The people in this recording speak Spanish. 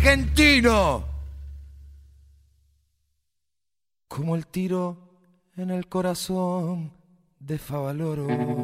argentino. Como el tiro en el corazón de Favaloro.